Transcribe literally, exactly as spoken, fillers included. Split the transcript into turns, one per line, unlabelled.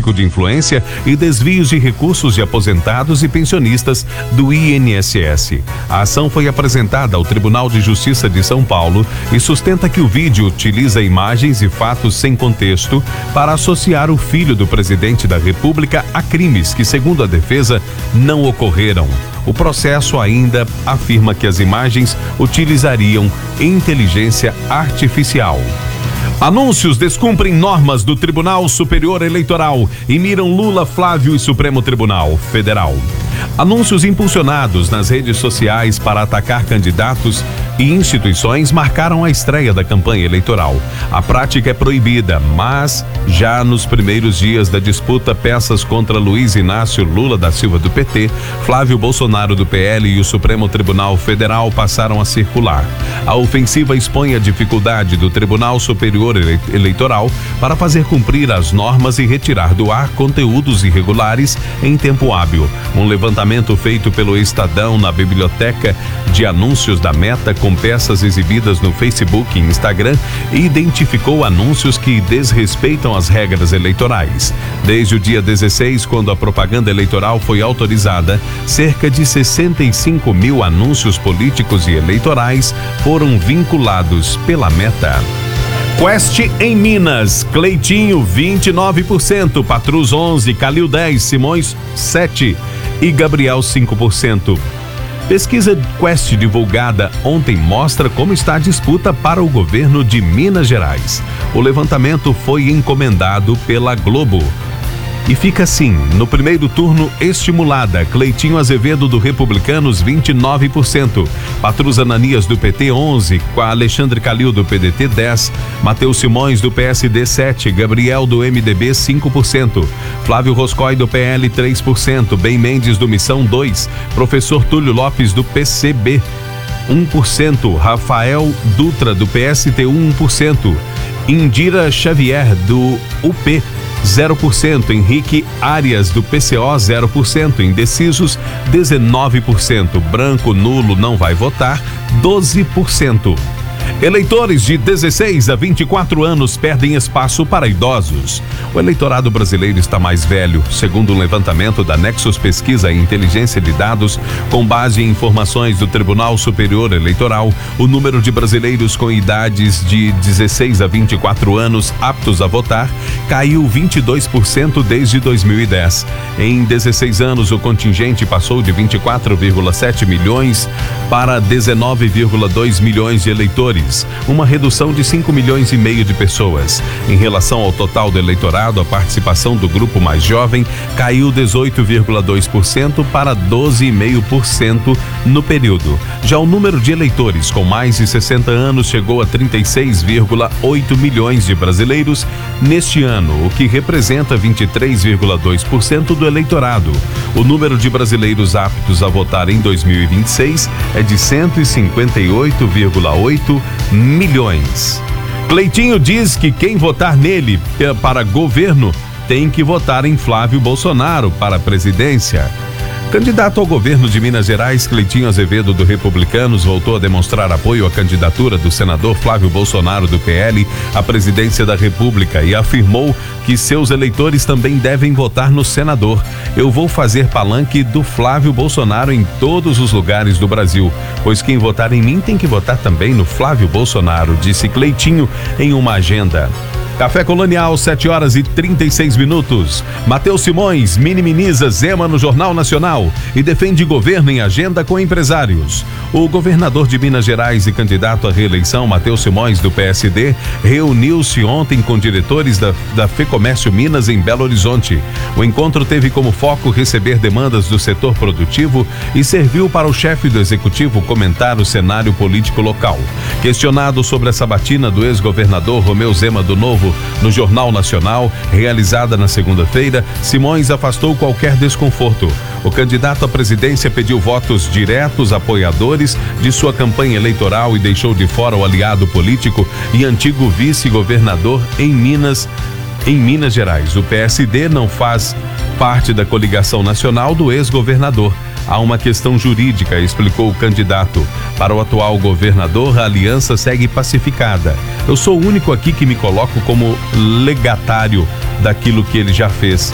tráfico de influência e desvios de recursos de aposentados e pensionistas do I N S S. A ação foi apresentada ao Tribunal de Justiça de São Paulo e sustenta que o vídeo utiliza imagens e fatos sem contexto para associar o filho do presidente da República a crimes que, segundo a defesa, não ocorreram. O processo ainda afirma que as imagens utilizariam inteligência artificial. Anúncios descumprem normas do Tribunal Superior Eleitoral e miram Lula, Flávio e Supremo Tribunal Federal. Anúncios impulsionados nas redes sociais para atacar candidatos e instituições marcaram a estreia da campanha eleitoral. A prática é proibida, mas já nos primeiros dias da disputa, peças contra Luiz Inácio Lula da Silva do P T, Flávio Bolsonaro do P L e o Supremo Tribunal Federal passaram a circular. A ofensiva expõe a dificuldade do Tribunal Superior Eleitoral para fazer cumprir as normas e retirar do ar conteúdos irregulares em tempo hábil. Um levantamento feito pelo Estadão na biblioteca de anúncios da Meta com peças exibidas no Facebook e Instagram identificou anúncios que desrespeitam as regras eleitorais. Desde o dia dezesseis, quando a propaganda eleitoral foi autorizada, cerca de sessenta e cinco mil anúncios políticos e eleitorais foram vinculados pela Meta. Quest em Minas, Cleitinho vinte e nove por cento, Patrus onze, Calil dez, Simões sete e Gabriel cinco por cento. Pesquisa Quest divulgada ontem mostra como está a disputa para o governo de Minas Gerais. O levantamento foi encomendado pela Globo. E fica assim: no primeiro turno, estimulada, Cleitinho Azevedo do Republicanos vinte e nove por cento, Patrus Ananias do P T onze, com Alexandre Calil do P D T dez, Matheus Simões do P S D sete, Gabriel do M D B cinco por cento, Flávio Roscoe do P L três por cento, Ben Mendes do Missão dois, Professor Túlio Lopes do P C B um por cento, Rafael Dutra do P S T um por cento, Indira Xavier do U P zero por cento, Henrique Arias do P C O zero por cento, indecisos dezenove por cento, branco, nulo, não vai votar doze por cento. Eleitores de dezesseis a vinte e quatro anos perdem espaço para idosos. O eleitorado brasileiro está mais velho, segundo um levantamento da Nexus Pesquisa e Inteligência de Dados, com base em informações do Tribunal Superior Eleitoral. O número de brasileiros com idades de dezesseis a vinte e quatro anos aptos a votar caiu vinte e dois por cento desde dois mil e dez. Em dezesseis anos, o contingente passou de vinte e quatro vírgula sete milhões para dezenove vírgula dois milhões de eleitores, uma redução de cinco milhões e meio de pessoas. Em relação ao total do eleitorado, a participação do grupo mais jovem caiu dezoito vírgula dois por cento para doze vírgula cinco por cento no período. Já o número de eleitores com mais de sessenta anos chegou a trinta e seis vírgula oito milhões de brasileiros neste ano, o que representa vinte e três vírgula dois por cento do eleitorado. O número de brasileiros aptos a votar em dois mil e vinte e seis é de cento e cinquenta e oito vírgula oito milhões. Cleitinho diz que quem votar nele para governo tem que votar em Flávio Bolsonaro para a presidência. Candidato ao governo de Minas Gerais, Cleitinho Azevedo do Republicanos voltou a demonstrar apoio à candidatura do senador Flávio Bolsonaro do P L à presidência da República e afirmou que seus eleitores também devem votar no senador. Eu vou fazer palanque do Flávio Bolsonaro em todos os lugares do Brasil, pois quem votar em mim tem que votar também no Flávio Bolsonaro, disse Cleitinho em uma agenda. Café Colonial, sete horas e trinta e seis minutos. Matheus Simões minimiza Zema no Jornal Nacional e defende governo em agenda com empresários. O governador de Minas Gerais e candidato à reeleição, Matheus Simões, do P S D, reuniu-se ontem com diretores da, da FEComércio Minas em Belo Horizonte. O encontro teve como foco receber demandas do setor produtivo e serviu para o chefe do executivo comentar o cenário político local. Questionado sobre a sabatina do ex-governador Romeu Zema do Novo no Jornal Nacional, realizada na segunda-feira, Simões afastou qualquer desconforto. O candidato à presidência pediu votos diretos apoiadores de sua campanha eleitoral e deixou de fora o aliado político e antigo vice-governador em Minas, em Minas Gerais. O P S D não faz parte da coligação nacional do ex-governador. Há uma questão jurídica, explicou o candidato. Para o atual governador, a aliança segue pacificada. Eu sou o único aqui que me coloco como legatário daquilo que ele já fez.